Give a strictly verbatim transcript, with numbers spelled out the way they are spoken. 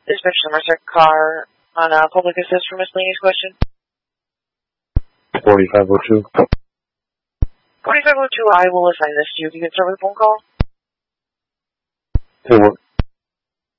Dispatch Somerset car on a public assist for miscellaneous question. forty-five oh two. forty-five oh two, I will assign this to you. You can start with a phone call. Hey, what?